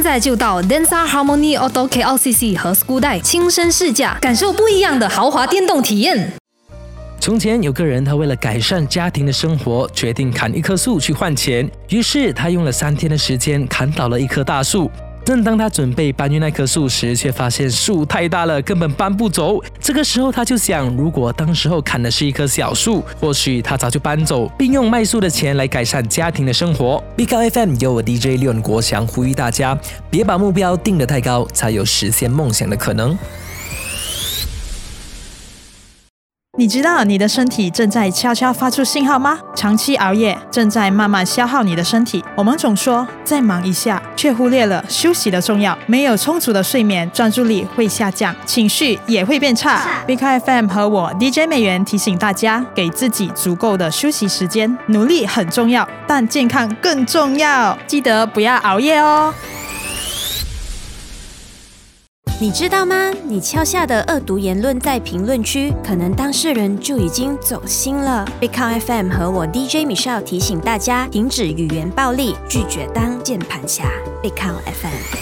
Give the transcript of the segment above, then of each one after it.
现在就到 Denza Harmony Auto KLCC 和 Skudai 亲身试驾，感受不一样的豪华电动体验。 从前有个人，他为了改善家庭的生活，决定砍一棵树去换钱。于是他用了3天的时间砍倒了一棵大树。正当他准备搬运那棵树时，却发现树太大了，根本搬不走。这个时候他就想，如果当时候砍的是一棵小树，或许他早就搬走，并用卖树的钱来改善家庭的生活。Big Up FM 由我 DJ 廖国祥呼吁大家，别把目标定得太高，才有实现梦想的可能。 你知道你的身体正在悄悄发出信号吗？长期熬夜正在慢慢消耗你的身体。我们总说再忙一下，却忽略了休息的重要。没有充足的睡眠，专注力会下降，情绪也会变差。Big FM 和我 DJ 美元提醒大家，给自己足够的休息时间。努力很重要，但健康更重要。记得不要熬夜哦。 你知道吗？你敲下的恶毒言论在评论区，可能当事人就已经走心了。Big Count FM 和我 DJ Michelle 提醒大家，停止语言暴力，拒绝当键盘侠。Big Count FM。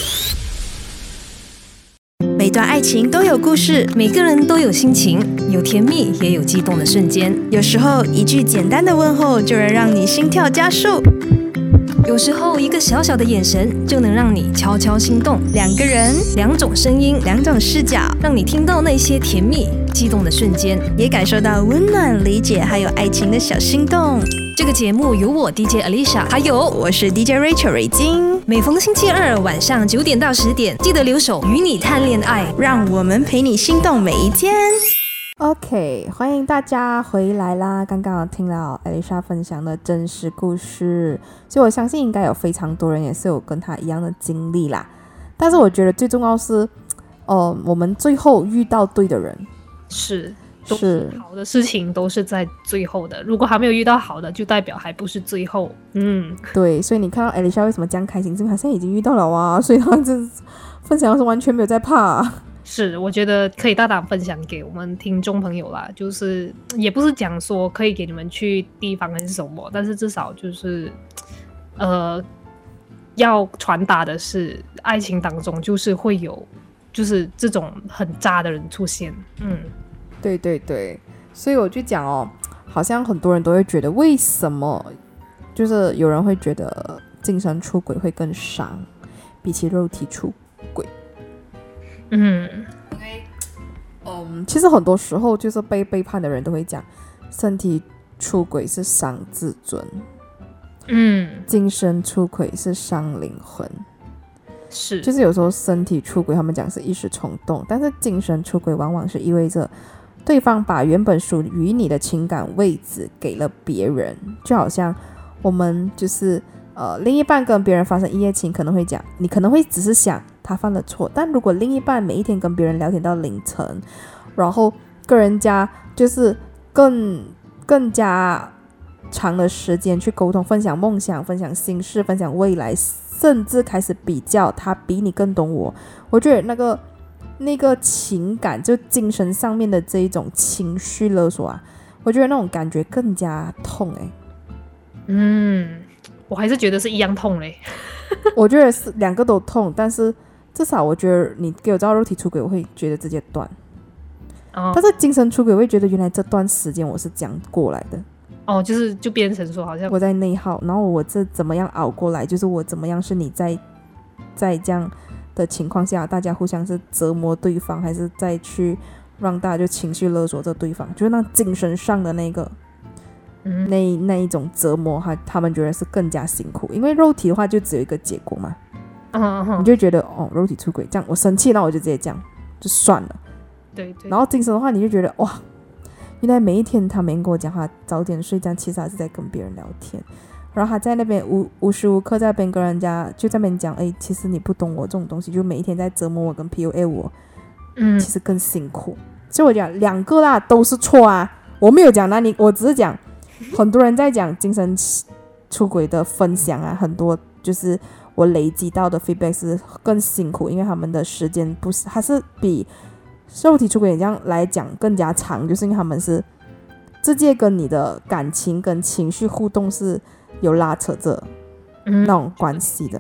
每段爱情都有故事， 每个人都有心情，有甜蜜也有激动的瞬间。 有时候一句简单的问候就能让你心跳加速。 有时候一个小小的眼神就能让你悄悄心动。 2个人 ，2种声音 ，2种视角， 让你听到那些甜蜜激动的瞬间， 也感受到温暖理解还有爱情的小心动。 这个节目由我 DJ Alicia 还有我是 DJ Rachel 瑞金， 每逢星期二晚上9点到10点，记得留守与你谈恋爱， 让我们陪你心动每一天。 OK， 欢迎大家回来啦！刚刚听到 Alicia 分享的真实故事，所以我相信应该有非常多人也是有跟她一样的经历啦。但是我觉得最重要是，我们最后遇到对的人， 是好的事情都是在最后的。如果还没有遇到好的，就代表还不是最后。 对，所以你看到 Alicia 为什么这样开心，是因为她现在已经遇到了啊，所以她这分享的是完全没有在怕。 是，我觉得可以大胆分享给我们听众朋友啦，就是也不是讲说可以给你们去地方还是什么，但是至少就是要传达的是爱情当中就是会有就是这种很渣的人出现。 对对对，所以我就讲哦，好像很多人都会觉得为什么就是有人会觉得精神出轨会更伤比起肉体出轨。因为其实很多时候就是被背叛的人都会讲身体出轨是伤自尊，精神出轨是伤灵魂。 是， 就是有时候身体出轨他们讲是一时冲动，但是精神出轨往往是意味着对方把原本属于你的情感位置给了别人。就好像我们就是另一半跟别人发生一夜情，可能会讲你可能会只是想他犯了错，但如果另一半每一天跟别人聊天到凌晨，然后跟人家就是更加长的时间去沟通，分享梦想，分享心事，分享未来，甚至开始比较他比你更懂我，我觉得那个情感就精神上面的这一种情绪勒索啊，我觉得那种感觉更加痛我还是觉得是一样痛嘞。 我觉得是2个都痛，但是至少我觉得你给我知道肉体出轨我会觉得直接断，但是精神出轨我会觉得原来这段时间我是这样过来的， 就变成说好像我在内耗，然后我这怎么样熬过来，就是我怎么样是你在这样的情况下大家互相是折磨对方，还是再去让大家就情绪勒索这对方，就是那精神上的那个那一种折磨，他们觉得是更加辛苦。因为肉体的话就只有一个结果嘛，你就觉得肉体出轨这样我生气，那我就直接这样就算了。 对， 然后精神的话你就觉得哇，原来每一天他没跟我讲话早点睡，这样其实还是在跟别人聊天，然后他在那边无时无刻在那边跟人家就在那边讲其实你不懂我这种东西，就每一天在折磨我跟 PUA 我，其实更辛苦。所以我讲2个啦都是错啊，我没有讲我只是讲很多人在讲精神出轨的分享啊，很多就是我累积到的 feedback 是更辛苦，因为他们的时间不是还是比肉体出轨这样来讲更加长，就是因为他们是直接跟你的感情跟情绪互动是有拉扯着那种关系的。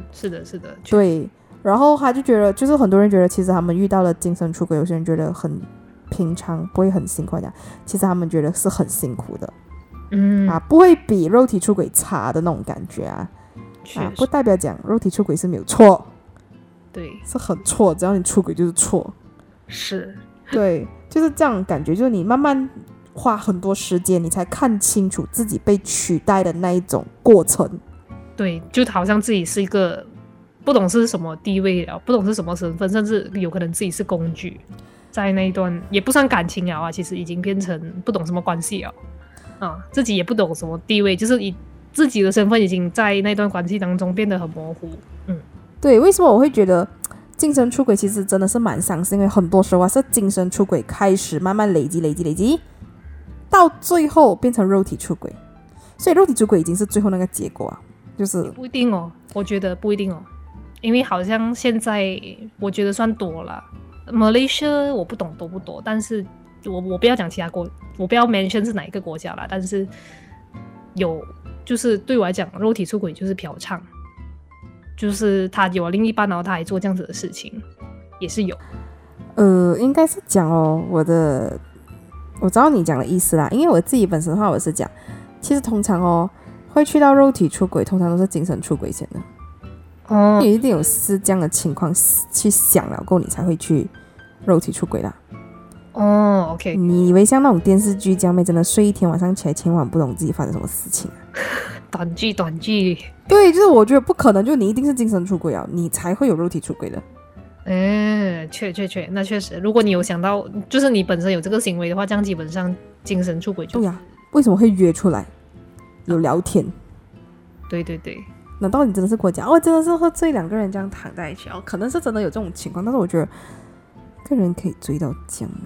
是的，是的， 对，然后他就觉得，就是很多人觉得，其实他们遇到了精神出轨，有些人觉得很平常，不会很辛苦的，其实他们觉得是很辛苦的，不会比肉体出轨差的那种感觉不代表讲肉体出轨是没有错， 对， 是很错，只要你出轨就是错， 是， 对，就是这样感觉，就是你慢慢花很多时间，你才看清楚自己被取代的那一种过程。 对，就好像自己是一个不懂是什么地位了，不懂是什么身份，甚至有可能自己是工具，在那一段也不算感情了其实已经变成不懂什么关系了自己也不懂什么地位，就是以自己的身份已经在那段关系当中变得很模糊。 对，为什么我会觉得精神出轨其实真的是蛮伤心，因为很多时候是精神出轨开始慢慢累积，到最后变成肉体出轨，所以肉体出轨已经是最后那个结果就是不一定我觉得不一定因为好像现在我觉得算多了。Malaysia 我不懂多不多，但是我不要讲其他国，我不要 mention 是哪一个国家啦，但是有就是对我来讲，肉体出轨就是嫖娼，就是他有另一半，然后他还做这样子的事情，也是有。 应该是讲我知道你讲的意思啦，因为我自己本身的话，我是讲，其实通常会去到肉体出轨，通常都是精神出轨先的。你一定有是这样的情况去想了过后，你才会去肉体出轨啦。 OK。 你以为像那种电视剧这样，真的睡一天晚上起来，千万不懂自己发生什么事情短剧。 对，就是我觉得不可能，就你一定是精神出轨你才会有肉体出轨的。 确，那确实，如果你有想到，就是你本身有这个行为的话，这样基本上精神出轨就。 对呀，为什么会约出来有聊天？ 对， 难道你真的是跟我讲真的是喝醉两个人这样躺在一起可能是真的有这种情况，但是我觉得个人可以追到这样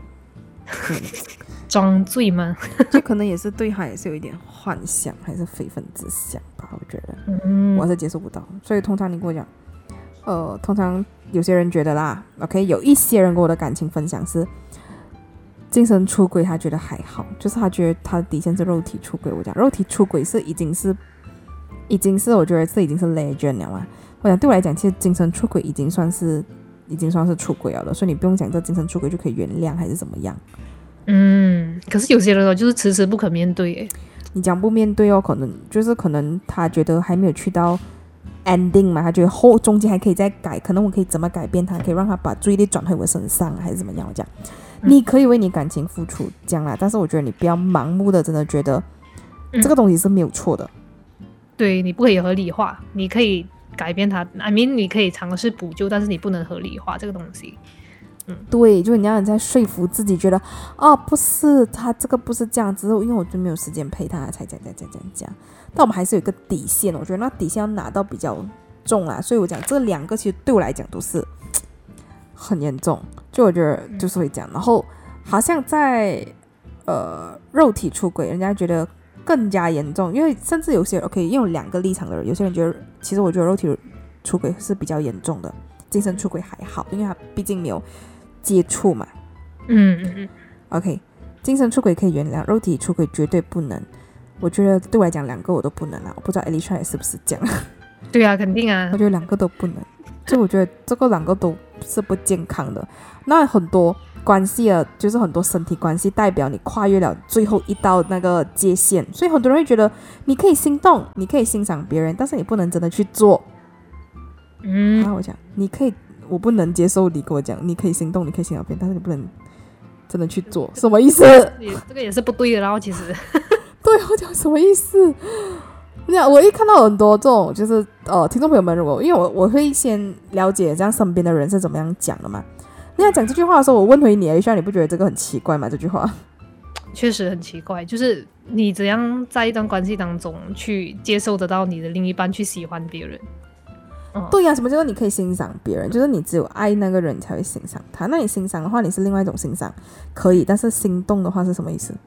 装醉吗？ 这可能也是对他也是有一点幻想，还是非分之想吧，我觉得我还是接受不到。所以通常你跟我讲通常有些人觉得啦 OK， 有一些人跟我的感情分享是精神出轨他觉得还好，就是他觉得他的底线是肉体出轨。我讲肉体出轨是已经是我觉得这已经是 legend 了我讲对我来讲，其实精神出轨已经算是出轨了的，所以你不用讲这精神出轨就可以原谅还是怎么样。 可是有些人就是迟迟不肯面对你讲不面对可能他觉得还没有去到 ending 嘛，他觉得中间还可以再改，可能我可以怎么改变他，可以让他把注意力转回我身上还是怎么样。我讲你可以为你感情付出这样啦，但是我觉得你不要盲目的真的觉得这个东西是没有错的。 对，你不可以合理化，你可以改变它，I mean 你可以尝试补救，但是你不能合理化这个东西。 对，就是你要在说服自己，觉得不是他这个不是这样子，因为我就没有时间陪他才讲。但我们还是有一个底线，我觉得那底线要拿到比较重啦，所以我讲这两个其实对我来讲都是很严重，就我觉得就是会这样。然后好像在肉体出轨，人家觉得更加严重，因为甚至有些人可以用两个立场的人，有些人觉得其实我觉得肉体出轨是比较严重的，精神出轨还好，因为他毕竟没有接触嘛。OK， 精神出轨可以原谅，肉体出轨绝对不能。我觉得对我来讲两个我都不能啦，我不知道 Alicia 是不是这样。 对啊，肯定啊， 我觉得两个都不能，就我觉得这个两个都是不健康的。那很多关系就是很多身体关系代表你跨越了最后一道那个界限，所以很多人会觉得你可以心动，你可以欣赏别人，但是你不能真的去做。我讲你可以，我不能接受你跟我讲你可以心动，你可以欣赏别人，但是你不能真的去做，什么意思？ 这个也是不对的，然后其实对，我讲什么意思？我一看到很多这种就是听众朋友们，如果因为我会先了解这样身边的人是怎么样讲的嘛。你要讲这句话的时候，我问回你，Alicia，你不觉得这个很奇怪吗？这句话确实很奇怪，就是你怎样在一段关系当中去接受得到你的另一半去喜欢别人？ 对呀，什么叫做你可以欣赏别人？就是你只有爱那个人你才会欣赏他。那你欣赏的话，你是另外一种欣赏，可以，但是心动的话是什么意思？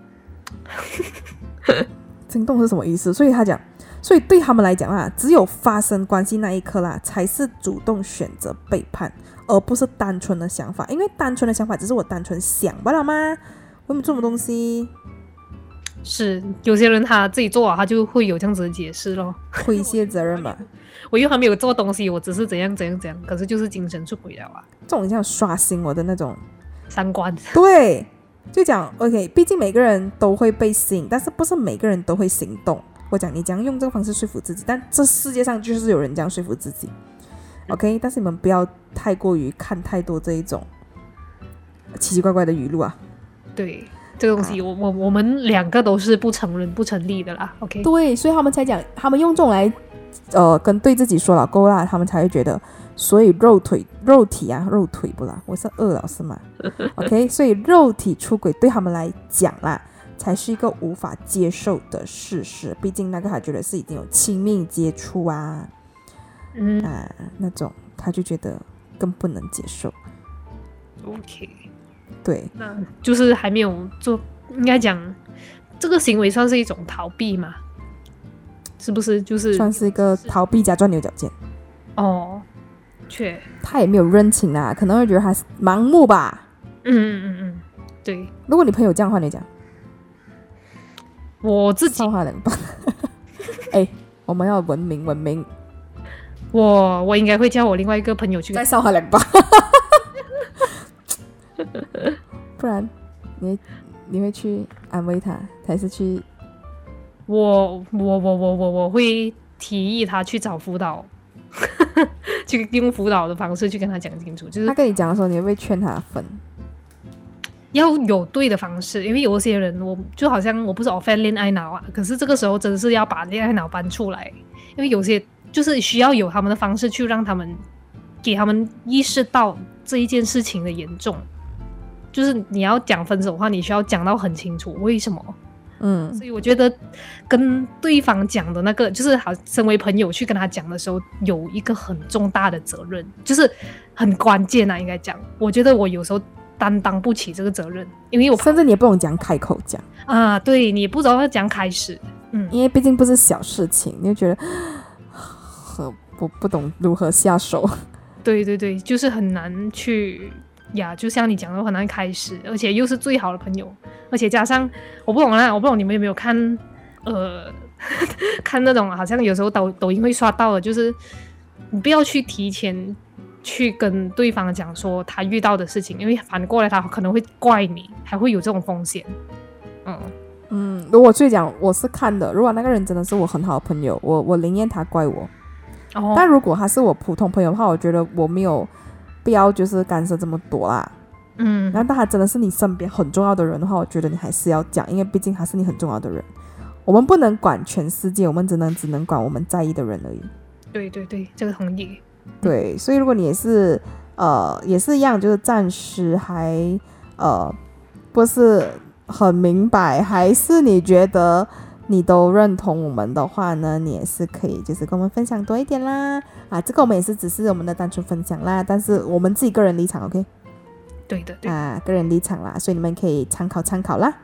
心动是什么意思？所以对他们来讲啦，只有发生关系那一刻啦，才是主动选择背叛，而不是单纯的想法。因为单纯的想法只是我单纯想罢了吗？我没做什么东西。 是有些人他自己做啊，他就会有这样子的解释咯。 推卸责任嘛。 我又还没有做东西，我只是怎样怎样怎样，可是就是精神出轨了啊， 这种像刷新我的那种三观。 对，就讲 OK， 毕竟每个人都会被吸引，但是不是每个人都会行动。我讲你怎样用这个方式说服自己，但这世界上就是有人这样说服自己 OK， 但是你们不要太过于看太多这一种奇奇怪怪的语录啊。 对，这个东西我们两个都是不承认不成立的啦 OK。 对，所以他们才讲，他们用这种来跟对自己说了够啦，他们才会觉得，所以肉体不啦，我是饿了是吗OK， 所以肉体出轨对他们来讲啦才是一个无法接受的事实，毕竟那个他觉得是已经有亲密接触啊那种他就觉得更不能接受。 OK， 对， 那就是还没有做，应该讲这个行为算是一种逃避嘛，是不是？就是算是一个逃避加钻牛角尖。 哦， 他也没有认清啦，可能会觉得他是盲目吧。 对。 如果你朋友这样的话，你讲我自己少他两把哎，我们要文明。 我应该会叫我另外一个朋友去再少他两把不然你会去安慰他，还是去？ 我会提议他去找辅导，去用辅导的方式去跟他讲清楚，就是他跟你讲的时候，你会不会劝他分？ 要有对的方式，因为有些人我就好像我不是 offend 恋爱脑啊，可是这个时候真的是要把恋爱脑搬出来，因为有些就是需要有他们的方式去让他们给他们意识到这一件事情的严重。就是你要讲分手的话，你需要讲到很清楚为什么。所以我觉得跟对方讲的那个，就是好，身为朋友去跟他讲的时候，有一个很重大的责任，就是很关键啊，应该讲。我觉得我有时候担当不起这个责任，因为我甚至你也不用讲开口讲啊，对，你也不知道要讲开始， 因为毕竟不是小事情，你就觉得我不懂如何下手。 对，就是很难去呀，就像你讲的很难开始，而且又是最好的朋友，而且加上我不懂你们有没有看看那种好像有时候抖音会刷到的，就是你不要去提前去跟对方讲说他遇到的事情，因为反过来他可能会怪你，还会有这种风险。 如果最讲我是看的，如果那个人真的是我很好的朋友，我宁愿他怪我。但如果他是我普通朋友的话，我觉得我没有必要就是干涉这么多啦。但他真的是你身边很重要的人的话，我觉得你还是要讲，因为毕竟他是你很重要的人。我们不能管全世界，我们只能管我们在意的人而已。 对，这个同意。 对，所以如果你也是一样，就是暂时还不是很明白，还是你觉得你都认同我们的话呢，你也是可以就是跟我们分享多一点啦。这个我们也是只是我们的单纯分享啦，但是我们自己个人立场 OK。 对的个人立场啦，所以你们可以参考啦。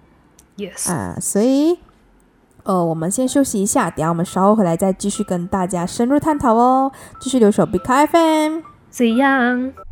Yes。 所以我们先休息一下，等一下我们稍后回来再继续跟大家深入探讨哦。继续留守 Big FM， 这样